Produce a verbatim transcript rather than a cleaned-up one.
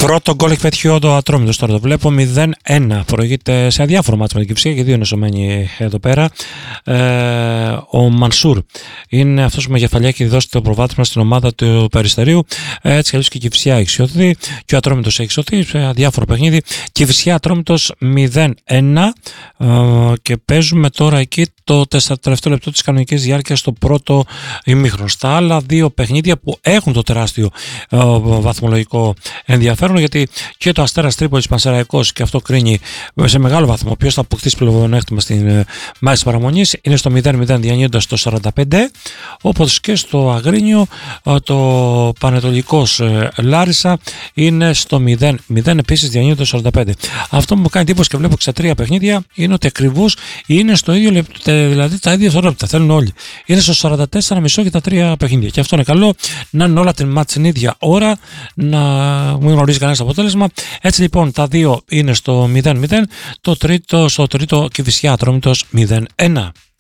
Πρώτο γκολ έχει πετύχει ο Ατρόμητος, τώρα το βλέπω μηδέν ένα. Προηγείται σε αδιάφορο μάτς με την Κυφσία και δύο είναι σωμένοι εδώ πέρα. Ε, ο Μανσούρ είναι αυτός που με κεφαλιά έχει δώσει το προβάδισμα στην ομάδα του Περιστερίου. Έτσι κι αλλιώς και η Κυφσιά έχει σιωθεί και ο Ατρόμητος έχει σιωθεί σε αδιάφορο παιχνίδι. Κυφσιά Ατρόμητος μηδέν ένα ε, και παίζουμε τώρα εκεί το τελευταίο λεπτό της κανονικής διάρκειας στο πρώτο ημίχρονο. Στα άλλα δύο παιχνίδια που έχουν το τεράστιο ε, βαθμολογικό ενδιαφέρον, γιατί και το Αστέρας Τρίπολης Πανσεραϊκός, και αυτό κρίνει σε μεγάλο βαθμό ποιος θα αποκτήσει πλεονέκτημα στην ε, μάχη της παραμονής, είναι στο μηδέν μηδέν διανύοντας στο σαράντα πέντε, όπως και στο Αγρίνιο ε, το Πανετολικός ε, Λάρισα είναι στο μηδέν μηδέν επίσης διανύοντας στο σαράντα πέντε. Αυτό που μου κάνει εντύπωση και βλέπω και στα τρία παιχνίδια είναι ότι ακριβώς είναι στο ίδιο λεπτό, δηλαδή τα ίδια ισορρόπητα θέλουν όλοι. Είναι στο σαράντα τέσσερα κόμμα πέντε για τα τρία παιχνίδια. Και αυτό είναι καλό, να είναι όλα την μάτς την ίδια ώρα, να μην γνωρίζει κανένα αποτέλεσμα. Έτσι λοιπόν τα δύο είναι στο μηδέν μηδέν, το τρίτο, στο τρίτο Κηφισιά Ατρόμητος μηδέν ένα.